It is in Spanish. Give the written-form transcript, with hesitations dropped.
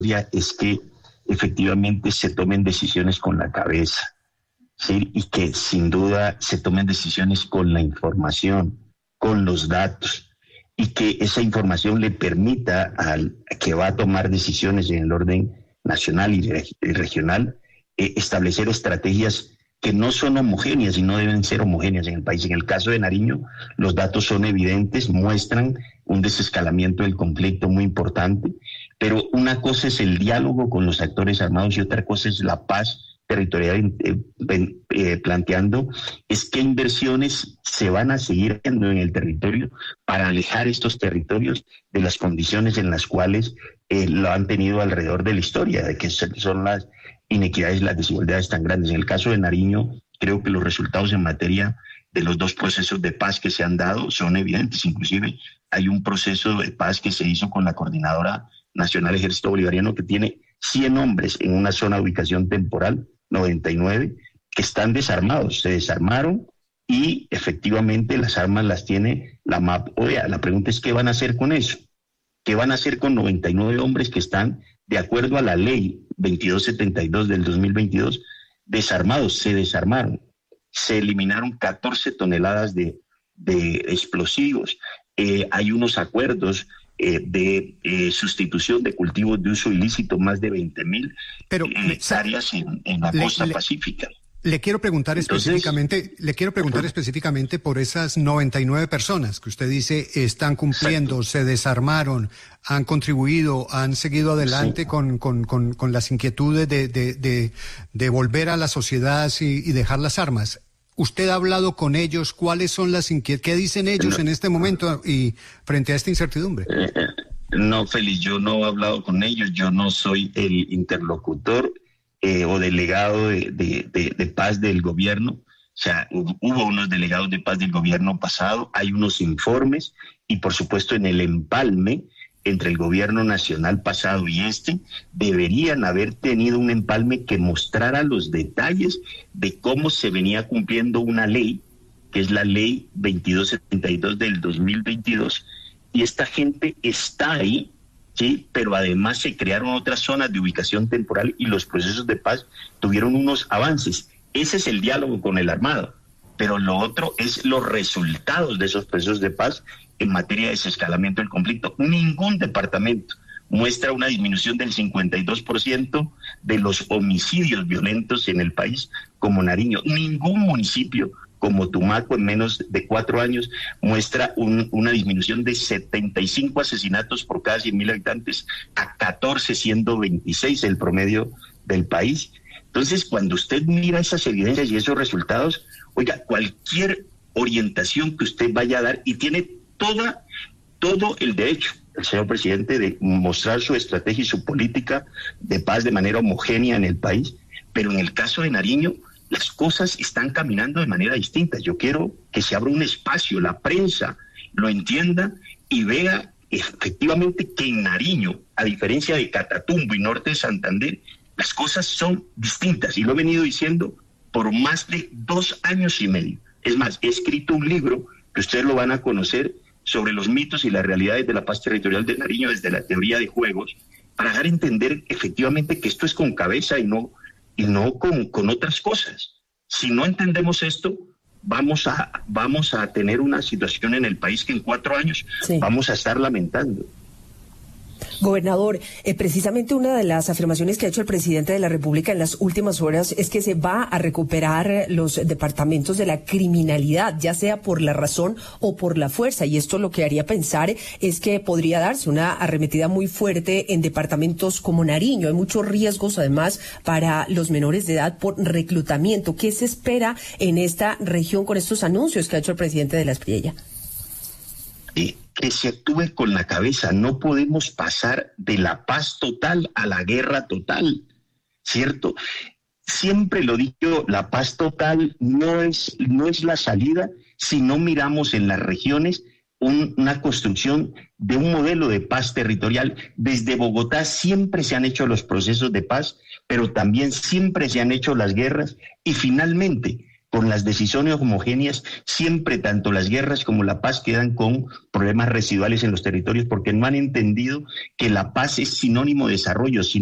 es que efectivamente se tomen decisiones con la cabeza, ¿sí? Y que sin duda se tomen decisiones con la información, con los datos, y que esa información le permita al que va a tomar decisiones en el orden nacional y regional establecer estrategias que no son homogéneas y no deben ser homogéneas en el país. En el caso de Nariño, los datos son evidentes, muestran un desescalamiento del conflicto muy importante, pero una cosa es el diálogo con los actores armados y otra cosa es la paz territorial, planteando es qué inversiones se van a seguir haciendo en el territorio para alejar estos territorios de las condiciones en las cuales lo han tenido alrededor de la historia, de que son las inequidades, las desigualdades tan grandes. En el caso de Nariño, creo que los resultados en materia de los dos procesos de paz que se han dado son evidentes. Inclusive hay un proceso de paz que se hizo con la Coordinadora Nacional Ejército Bolivariano que tiene 100 hombres en una zona de ubicación temporal, 99, que están desarmados, se desarmaron y efectivamente las armas las tiene la MAP OEA. La pregunta es ¿qué van a hacer con eso? ¿Qué van a hacer con 99 hombres que están, de acuerdo a la ley 2272 del 2022, desarmados? Se desarmaron, se eliminaron 14 toneladas de explosivos, hay unos acuerdos de sustitución de cultivos de uso ilícito, más de 20,000 hectáreas en la costa pacífica. Le quiero preguntar específicamente por esas 99 personas que usted dice están cumpliendo, exacto, se desarmaron, han contribuido, han seguido adelante, sí, con las inquietudes de volver a la sociedad y dejar las armas. ¿Usted ha hablado con ellos? ¿Cuáles son las inquietudes? ¿Qué dicen ellos en este momento y frente a esta incertidumbre? No, Félix, yo no he hablado con ellos, yo no soy el interlocutor o delegado de paz del gobierno. O sea, hubo unos delegados de paz del gobierno pasado, hay unos informes y por supuesto en el empalme entre el gobierno nacional pasado y deberían haber tenido un empalme que mostrara los detalles de cómo se venía cumpliendo una ley, que es la ley 2272 del 2022, y esta gente está ahí, sí, pero además se crearon otras zonas de ubicación temporal y los procesos de paz tuvieron unos avances. Ese es el diálogo con el armado, pero lo otro es los resultados de esos procesos de paz en materia de desescalamiento del conflicto. Ningún departamento muestra una disminución del 52% de los homicidios violentos en el país como Nariño. Ningún municipio como Tumaco en menos de 4 años muestra una disminución de 75 asesinatos por cada 100,000 habitantes a 14, siendo 26 el promedio del país. Entonces, cuando usted mira esas evidencias y esos resultados, oiga, cualquier orientación que usted vaya a dar, y tiene todo el derecho, el señor presidente, de mostrar su estrategia y su política de paz de manera homogénea en el país, pero en el caso de Nariño, las cosas están caminando de manera distinta. Yo quiero que se abra un espacio, la prensa lo entienda y vea efectivamente que en Nariño, a diferencia de Catatumbo y norte de Santander, las cosas son distintas, y lo he venido diciendo por más de 2 años y medio. Es más, he escrito un libro que ustedes lo van a conocer sobre los mitos y las realidades de la paz territorial de Nariño desde la teoría de juegos, para dar a entender efectivamente que esto es con cabeza y no con otras cosas. Si no entendemos esto, vamos a tener una situación en el país que en 4 años vamos a estar lamentando. Gobernador, precisamente una de las afirmaciones que ha hecho el presidente de la República en las últimas horas es que se va a recuperar los departamentos de la criminalidad, ya sea por la razón o por la fuerza, y esto lo que haría pensar es que podría darse una arremetida muy fuerte en departamentos como Nariño. Hay muchos riesgos además para los menores de edad por reclutamiento. ¿Qué se espera en esta región con estos anuncios que ha hecho el presidente de la Espriella? Que se actúe con la cabeza. No podemos pasar de la paz total a la guerra total, ¿cierto? Siempre lo digo, la paz total no es la salida si no miramos en las regiones una construcción de un modelo de paz territorial. Desde Bogotá siempre se han hecho los procesos de paz, pero también siempre se han hecho las guerras, y finalmente con las decisiones homogéneas, siempre tanto las guerras como la paz quedan con problemas residuales en los territorios porque no han entendido que la paz es sinónimo de desarrollo,